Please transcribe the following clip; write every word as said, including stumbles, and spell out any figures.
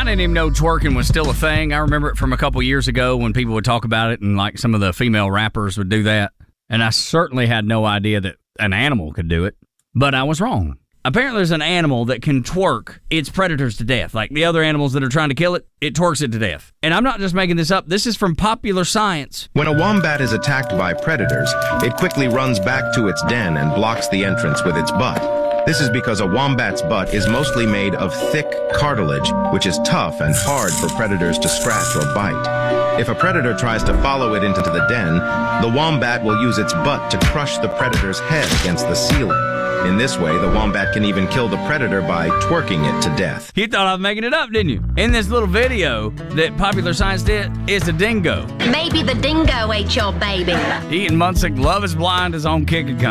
didn't even know twerking was still a thing. I remember it from a couple years ago when people would talk about it, and like some of the female rappers would do that. And I certainly had no idea that an animal could do it, but I was wrong. Apparently there's an animal that can twerk its predators to death. Like the other animals that are trying to kill it, it twerks it to death. And I'm not just making this up. This is from Popular Science. When a wombat is attacked by predators, it quickly runs back to its den and blocks the entrance with its butt. This is because a wombat's butt is mostly made of thick cartilage, which is tough and hard for predators to scratch or bite. If a predator tries to follow it into the den, the wombat will use its butt to crush the predator's head against the ceiling. In this way, the wombat can even kill the predator by twerking it to death. You thought I was making it up, didn't you? In this little video that Popular Science did, it's a dingo. Maybe the dingo ate your baby. He and Munsick, Love is Blind is on Kickin' Country.